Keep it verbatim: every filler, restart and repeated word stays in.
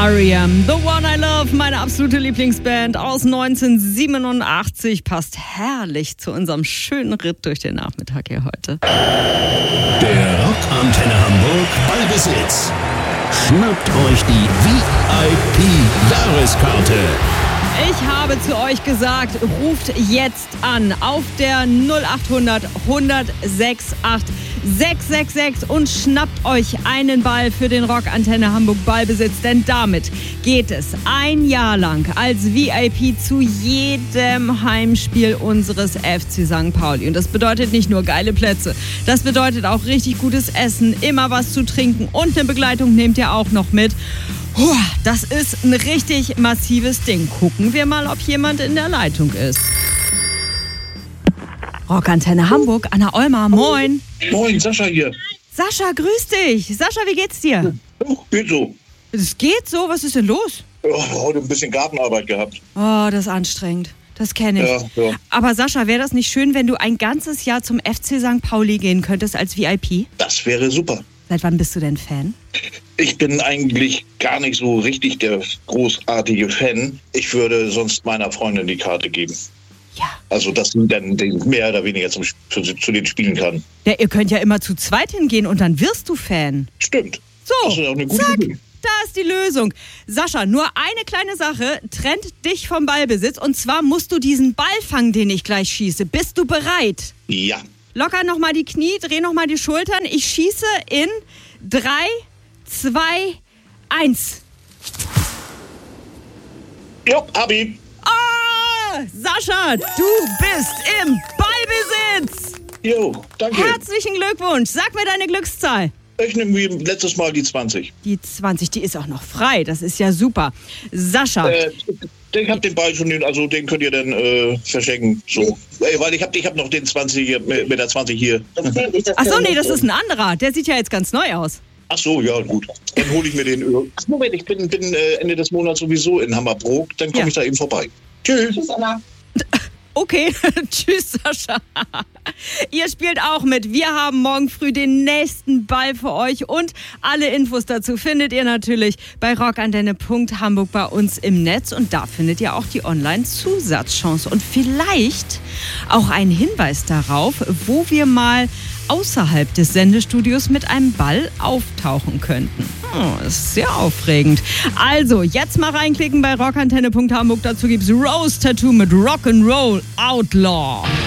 R E M, The One I Love, meine absolute Lieblingsband aus neunzehnhundertsiebenundachtzig, passt herrlich zu unserem schönen Ritt durch den Nachmittag hier heute. Der Rockantenne Hamburg Ballbesitz. Schnappt euch die V I P-Jahreskarte. Ich habe zu euch gesagt, ruft jetzt an auf der null achthundert, hundertsechs acht sechs sechs sechs und schnappt euch einen Ball für den Rockantenne Hamburg Ballbesitz, denn damit geht es ein Jahr lang als V I P zu jedem Heimspiel unseres F C Sankt Pauli. Und das bedeutet nicht nur geile Plätze, das bedeutet auch richtig gutes Essen, immer was zu trinken und eine Begleitung nehmt ihr auch noch mit. Puh, das ist ein richtig massives Ding. Gucken wir mal, ob jemand in der Leitung ist. Rockantenne Hamburg, Anna Olmer, moin. Moin, Sascha hier. Sascha, grüß dich. Sascha, wie geht's dir? Oh, geht so. Es geht so? Was ist denn los? Oh, heute ein bisschen Gartenarbeit gehabt. Oh, das ist anstrengend. Das kenne ich. Ja, ja. Aber Sascha, wäre das nicht schön, wenn du ein ganzes Jahr zum F C Sankt Pauli gehen könntest als V I P? Das wäre super. Seit wann bist du denn Fan? Ich bin eigentlich gar nicht so richtig der großartige Fan. Ich würde sonst meiner Freundin die Karte geben. Ja. Also, dass sie dann mehr oder weniger zum, zu, zu den Spielen kann. Ja, ihr könnt ja immer zu zweit hingehen und dann wirst du Fan. Stimmt. So, das ist auch eine gute zack, Idee. da ist die Lösung. Sascha, nur eine kleine Sache trennt dich vom Ballbesitz. Und zwar musst du diesen Ball fangen, den ich gleich schieße. Bist du bereit? Ja. Locker nochmal die Knie, dreh nochmal die Schultern. Ich schieße in drei, zwei, eins. Jo, Abi. Oh, Sascha, du bist im Ballbesitz. Jo, danke. Herzlichen Glückwunsch. Sag mir deine Glückszahl. Ich nehme wie letztes Mal die zwanzig. Die zwanzig, die ist auch noch frei. Das ist ja super. Sascha. Äh, ich hab den Ball schon, also den könnt ihr dann äh, verschenken. So. Ey, weil ich hab, ich hab noch den zwanzig hier, mit der zwanzig hier. Ach so, nee, das ist ein anderer. Der sieht ja jetzt ganz neu aus. Ach so, ja, gut. Dann hole ich mir den. Ach, Moment, ich bin, bin äh, Ende des Monats sowieso in Hammerbrook. Dann komme Ja. ich da eben vorbei. Tschüss. Tschüss, Anna. Okay, tschüss Sascha. Ihr spielt auch mit. Wir haben morgen früh den nächsten Ball für euch und alle Infos dazu findet ihr natürlich bei rockantenne punkt hamburg bei uns im Netz und da findet ihr auch die Online-Zusatzchance und vielleicht auch einen Hinweis darauf, wo wir mal außerhalb des Sendestudios mit einem Ball auftauchen könnten. Oh, das ist sehr aufregend. Also, jetzt mal reinklicken bei rockantenne punkt hamburg. Dazu gibt's Rose Tattoo mit Rock'n'Roll Outlaw.